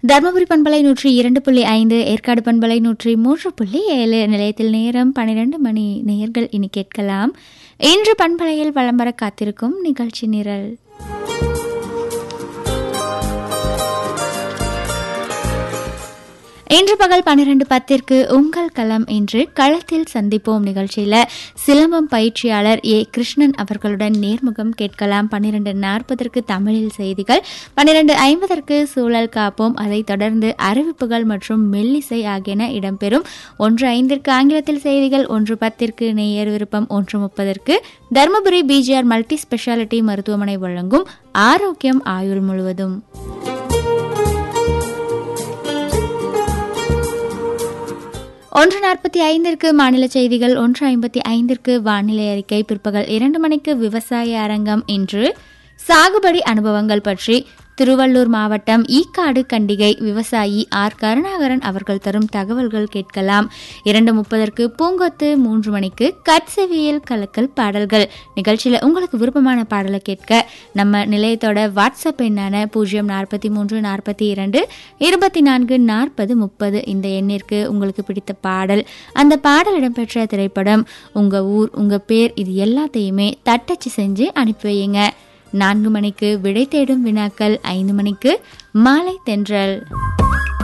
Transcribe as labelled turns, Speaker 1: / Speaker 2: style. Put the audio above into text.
Speaker 1: தர்மபுரி பண்பலை 102.5, ஏற்காடு பண்பலை 103.7. நிலையத்தில் நேரம் 12 மணி. நேயர்கள் இனி கேட்கலாம் இன்று பண்பலையில் வலம் வர காத்திருக்கும் நிகழ்ச்சி நிரல். இன்று பகல் 12:10 உங்கள் களம். இன்று களத்தில் சந்திப்போம் நிகழ்ச்சியில சிலம்பம் பயிற்சியாளர் ஏ கிருஷ்ணன் அவர்களுடன் நேர்முகம் கேட்கலாம். 12:40 தமிழில் செய்திகள், 12:50 சூழல் காப்போம். அதைத் தொடர்ந்து அறிவிப்புகள் மற்றும் மெல்லிசை ஆகியன இடம்பெறும். 1:05 ஆங்கிலத்தில் செய்திகள், 1:10 நேயர் விருப்பம், 1:30 தர்மபுரி பிஜிஆர் மல்டி ஸ்பெஷாலிட்டி மருத்துவமனை வழங்கும் ஆரோக்கியம் ஆயுள் முழுவதும். 1:45 மாநில செய்திகள், 1:55 வானிலை அறிக்கை, பிற்பகல் 2 மணிக்கு விவசாய அரங்கம். இன்று சாகுபடி அனுபவங்கள் பற்றி திருவள்ளூர் மாவட்டம் ஈக்காடு கண்டிகை விவசாயி ஆர் கருணாகரன் அவர்கள் தரும் தகவல்கள் கேட்கலாம். 2:30 பூங்கொத்து, 3 மணிக்கு கட்செவியல் கலக்கல் பாடல்கள். நிகழ்ச்சியில் உங்களுக்கு விருப்பமான பாடலை கேட்க நம்ம நிலையத்தோட வாட்ஸ்அப் எண்ணான 043 42 24 40 30 இந்த எண்ணிற்கு உங்களுக்கு பிடித்த பாடல், அந்த பாடல் இடம்பெற்ற திரைப்படம், உங்க ஊர், உங்க பேர், இது எல்லாத்தையுமே தட்டச்சு செஞ்சு அனுப்பி வையுங்க. 4 மணிக்கு விடை தேடும் வினாக்கள், 5 மணிக்கு மாலை தென்றல்.